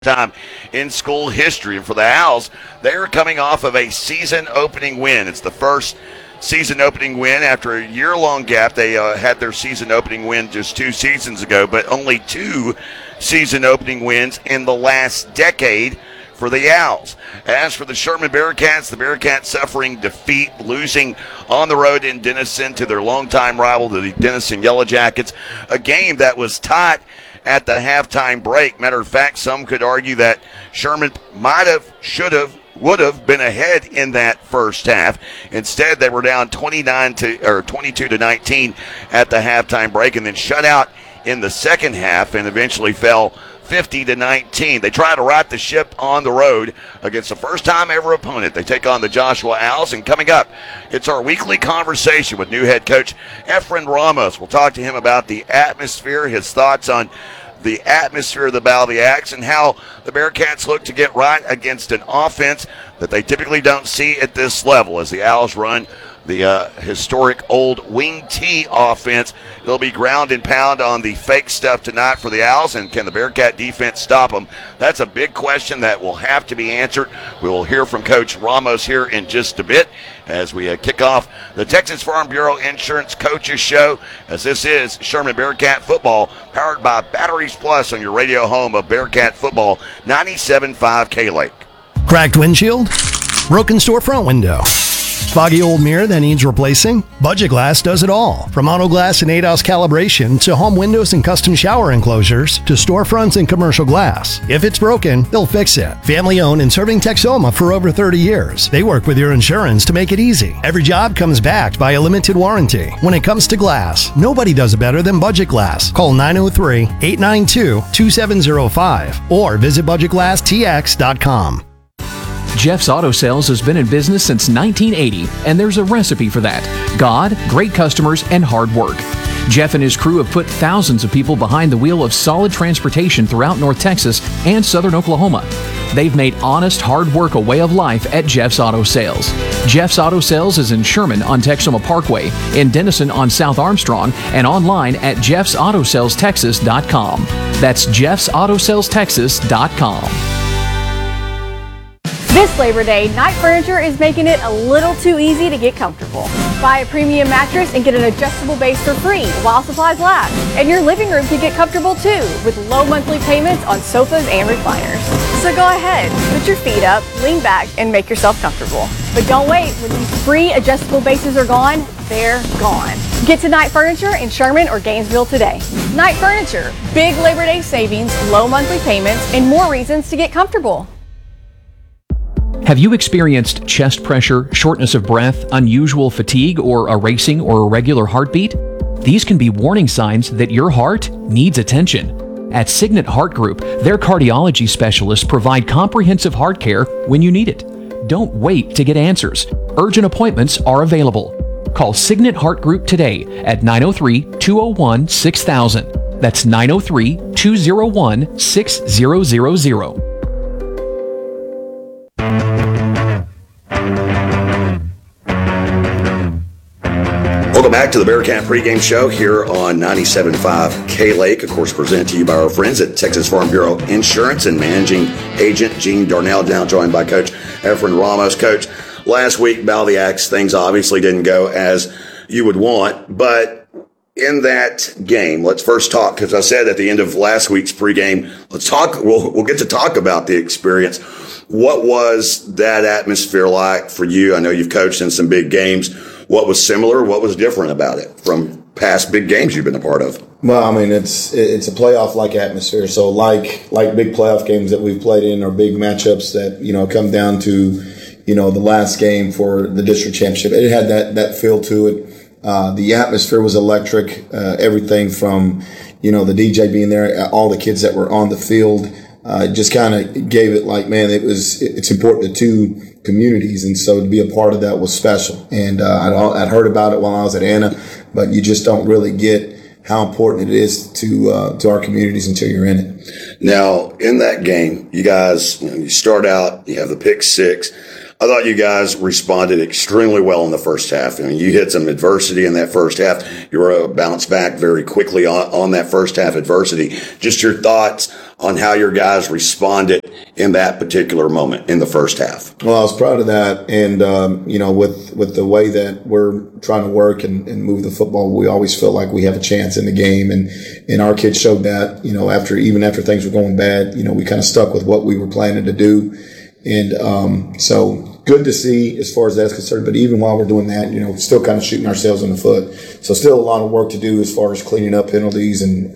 time in school history. And for the Owls, they are coming off of a season opening win. It's the first season opening win after a year-long gap. They had their season opening win just 2 seasons ago, but only 2 season opening wins in the last decade for the Owls. As for the Sherman Bearcats, the Bearcats suffering defeat, losing on the road in Denison to their longtime rival, the Denison Yellow Jackets, a game that was tied at the halftime break. Matter of fact, some could argue that Sherman might have, should have, would have been ahead in that first half. Instead, they were down 22 to 19 at the halftime break, and then shut out in the second half, and eventually fell 50 to 19. They try to right the ship on the road against the first-time ever opponent. They take on the Joshua Owls, and coming up, it's our weekly conversation with new head coach Efren Ramos. We'll talk to him about the atmosphere, his thoughts on the atmosphere of the Battle of the Axe, and how the Bearcats look to get right against an offense that they typically don't see at this level as the Owls run the historic old wing T offense. It'll be ground and pound on the fake stuff tonight for the Owls, and can the Bearcat defense stop them? That's a big question that will have to be answered. We will hear from Coach Ramos here in just a bit as we kick off the Texas Farm Bureau Insurance Coaches Show, as this is Sherman Bearcat Football, powered by Batteries Plus on your radio home of Bearcat Football, 97.5 K-Lake. Cracked windshield? Broken storefront window? Foggy old mirror that needs replacing? Budget Glass does it all. From auto glass and ADAS calibration to home windows and custom shower enclosures to storefronts and commercial glass. If it's broken, they'll fix it. Family owned and serving Texoma for over 30 years. They work with your insurance to make it easy. Every job comes backed by a limited warranty. When it comes to glass, nobody does it better than Budget Glass. Call 903-892-2705 or visit budgetglasstx.com. Jeff's Auto Sales has been in business since 1980, and there's a recipe for that: God, great customers, and hard work. Jeff and his crew have put thousands of people behind the wheel of solid transportation throughout North Texas and southern Oklahoma. They've made honest hard work a way of life at Jeff's Auto Sales. Jeff's Auto Sales is in Sherman on Texoma Parkway, in Denison on South Armstrong, and online at jeffsautosalestexas.com. That's jeffsautosalestexas.com. This Labor Day, Knight Furniture is making it a little too easy to get comfortable. Buy a premium mattress and get an adjustable base for free while supplies last. And your living room can get comfortable too, with low monthly payments on sofas and recliners. So go ahead, put your feet up, lean back, and make yourself comfortable. But don't wait, when these free adjustable bases are gone, they're gone. Get to Knight Furniture in Sherman or Gainesville today. Knight Furniture, big Labor Day savings, low monthly payments, and more reasons to get comfortable. Have you experienced chest pressure, shortness of breath, unusual fatigue, or a racing or irregular heartbeat? These can be warning signs that your heart needs attention. At Signet Heart Group, their cardiology specialists provide comprehensive heart care when you need it. Don't wait to get answers. Urgent appointments are available. Call Signet Heart Group today at 903-201-6000. That's 903-201-6000. Welcome back to the Bearcat pregame show here on 97.5 K-Lake. Of course, presented to you by our friends at Texas Farm Bureau Insurance and managing agent Gene Darnell, now joined by Coach Efren Ramos. Coach, last week, Battle of the Axe, things obviously didn't go as you would want, but in that game, let's first talk, because I said at the end of last week's pregame, let's talk, we'll get to talk about the experience. What was that atmosphere like for you? I know you've coached in some big games. What was similar? What was different about it from past big games you've been a part of? Well, I mean, it's a playoff-like atmosphere. So like big playoff games that we've played in, or big matchups that, come down to, the last game for the district championship. It had that feel to it. The atmosphere was electric. Everything from, the DJ being there, all the kids that were on the field, just kind of gave it like, man, it's important to two communities, and so to be a part of that was special. And I'd heard about it while I was at Anna, but you just don't really get how important it is to our communities until you're in it. Now, in that game, you guys, you start out, you have the pick six. I thought you guys responded extremely well in the first half. I mean, you hit some adversity in that first half. You were able to bounce back very quickly on that first half adversity. Just your thoughts on how your guys responded in that particular moment in the first half. Well, I was proud of that. And, with the way that we're trying to work and move the football, we always feel like we have a chance in the game. And our kids showed that, even after things were going bad, we kind of stuck with what we were planning to do. And, so good to see as far as that's concerned. But even while we're doing that, still kind of shooting ourselves in the foot. So still a lot of work to do as far as cleaning up penalties and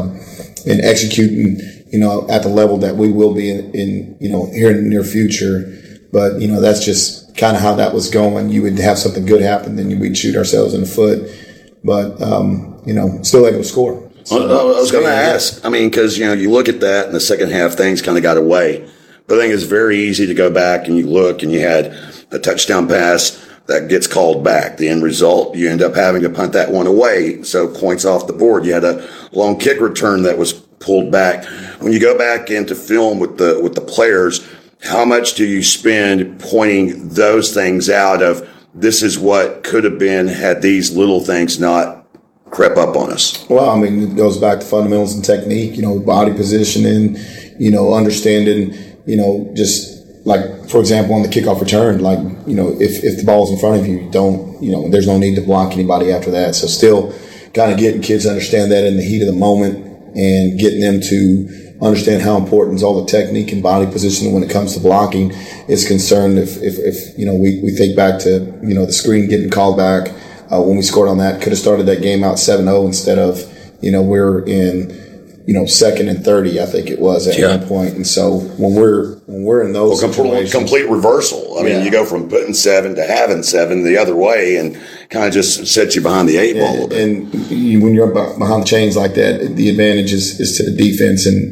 executing, at the level that we will be in here in the near future. But, that's just kind of how that was going. You would have something good happen, then we'd shoot ourselves in the foot. But, still able to score. So, I was going to ask, because, you look at that in the second half, things kind of got away. But I think it's very easy to go back and you look and you had a touchdown pass that gets called back. The end result, you end up having to punt that one away. So points off the board. You had a long kick return that was pulled back. When you go back into film with the players, how much do you spend pointing those things out of this is what could have been had these little things not crept up on us? Well, it goes back to fundamentals and technique, body positioning, understanding, just like, for example, on the kickoff return, like, if the ball's in front of you, don't, there's no need to block anybody after that. So still kind of getting kids to understand that in the heat of the moment and getting them to understand how important all the technique and body positioning when it comes to blocking is concerned. If we think back to, the screen getting called back, when we scored on that, could have started that game out 7-0 instead of, we're in, 2nd and 30, I think it was at one point. And so when we're in those situations, complete reversal. You go from putting 7 to having 7 the other way, and kind of just sets you behind the 8 ball a little bit. And when you're behind the chains like that, the advantage is to the defense. And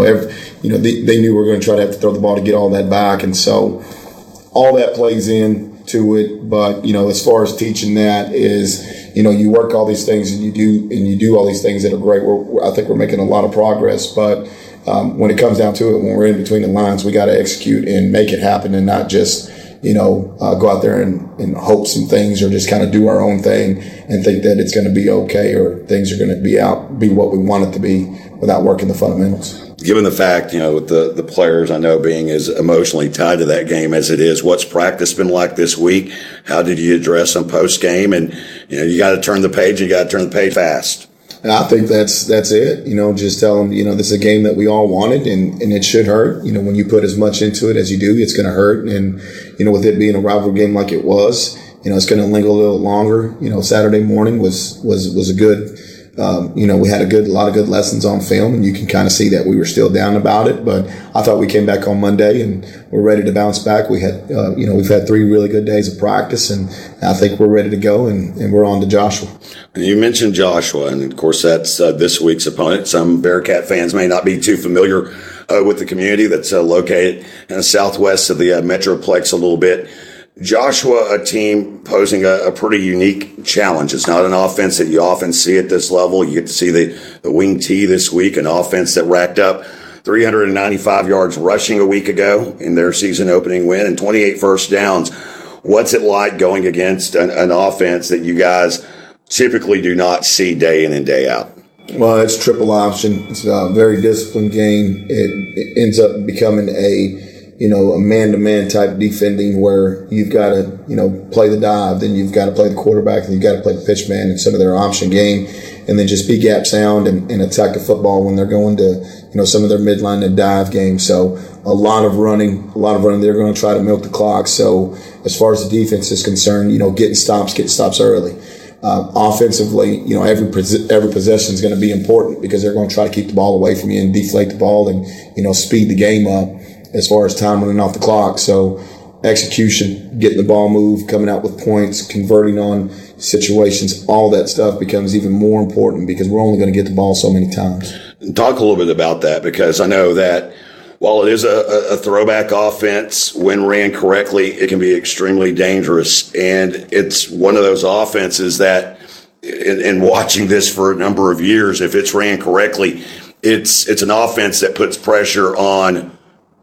they knew we were going to try to have to throw the ball to get all that back, and so all that plays into it. But as far as teaching that is, you work all these things and you do all these things that are great. I think we're making a lot of progress, but when it comes down to it, when we're in between the lines, we got to execute and make it happen, and not just go out there and hope some things or just kind of do our own thing and think that it's going to be okay or things are going to be what we want it to be without working the fundamentals. Given the fact, with the players I know being as emotionally tied to that game as it is, what's practice been like this week? How did you address them post game? And, you got to turn the page, you got to turn the page fast. And I think that's it. Just tell them, this is a game that we all wanted and it should hurt. When you put as much into it as you do, it's going to hurt. And, with it being a rivalry game like it was, it's going to linger a little longer. Saturday morning was a good, we had a lot of good lessons on film, and you can kind of see that we were still down about it. But I thought we came back on Monday and we're ready to bounce back. We had, we've had 3 really good days of practice, and I think we're ready to go, and we're on to Joshua. You mentioned Joshua, and of course that's this week's opponent. Some Bearcat fans may not be too familiar with the community that's located in the southwest of the Metroplex a little bit. Joshua, a team posing a pretty unique challenge. It's not an offense that you often see at this level. You get to see the wing T this week, an offense that racked up 395 yards rushing a week ago in their season opening win and 28 first downs. What's it like going against an offense that you guys typically do not see day in and day out? Well, it's triple option. It's a very disciplined game. It ends up becoming a man-to-man type defending where you've got to, play the dive, then you've got to play the quarterback, and you've got to play the pitch man in some of their option game, and then just be gap sound and attack the football when they're going to, some of their midline and dive games. So a lot of running. They're going to try to milk the clock. So as far as the defense is concerned, getting stops early. Offensively, every possession is going to be important because they're going to try to keep the ball away from you and deflate the ball and, speed the game up as far as time running off the clock. So execution, getting the ball moved, coming out with points, converting on situations, all that stuff becomes even more important because we're only going to get the ball so many times. Talk a little bit about that, because I know that while it is a throwback offense, when ran correctly, it can be extremely dangerous. And it's one of those offenses that, in watching this for a number of years, if it's ran correctly, it's an offense that puts pressure on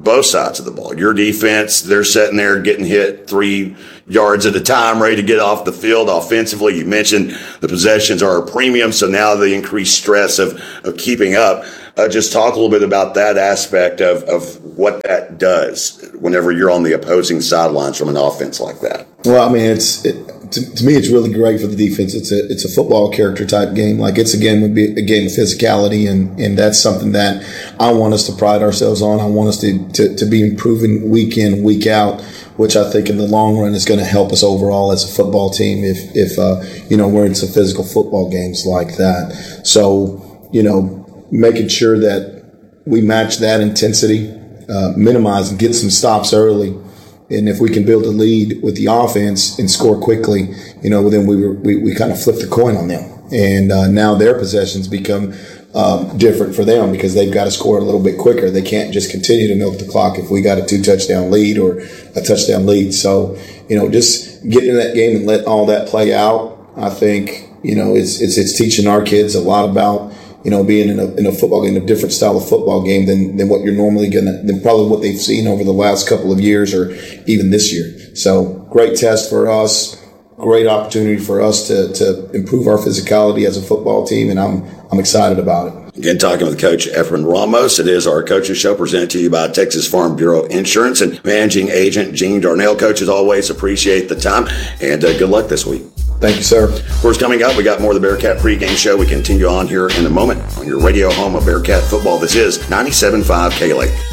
both sides of the ball. Your defense, they're sitting there getting hit 3 yards at a time, ready to get off the field. Offensively, you mentioned the possessions are a premium, so now the increased stress of keeping up. Just talk a little bit about that aspect of what that does whenever you're on the opposing sidelines from an offense like that. Well, I mean, to me, it's really great for the defense. It's a football character type game. Like, it's would be a game of physicality, and that's something that I want us to pride ourselves on. I want us to be improving week in, week out, which I think in the long run is going to help us overall as a football team if we're in some physical football games like that. So, making sure that we match that intensity, minimize and get some stops early. And if we can build a lead with the offense and score quickly, then we kind of flip the coin on them. And now their possessions become different for them because they've got to score a little bit quicker. They can't just continue to milk the clock if we got a 2-touchdown lead or a touchdown lead. So, just getting in that game and let all that play out, I think, it's teaching our kids a lot about, being in a football game, a different style of football game than what you're normally than probably what they've seen over the last couple of years or even this year. So great test for us, great opportunity for us to improve our physicality as a football team, and I'm excited about it. Again, talking with Coach Efren Ramos. It is our Coaches Show presented to you by Texas Farm Bureau Insurance and Managing Agent Gene Darnell. Coach, as always, appreciate the time, and good luck this week. Thank you, sir. Of course, coming up, we got more of the Bearcat pregame show. We continue on here in a moment on your radio home of Bearcat football. This is 97.5 K-Lake.